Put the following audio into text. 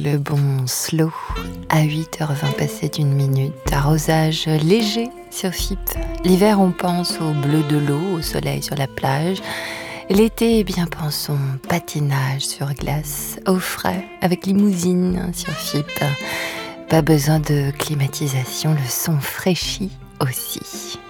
le bon slow à 8h20 passé d'une minute. Arrosage léger sur FIP. L'hiver, on pense au bleu de l'eau, au soleil sur la plage. L'été, eh bien, pensons patinage sur glace, au frais, avec limousine sur FIP. Pas besoin de climatisation, le son fraîchit aussi.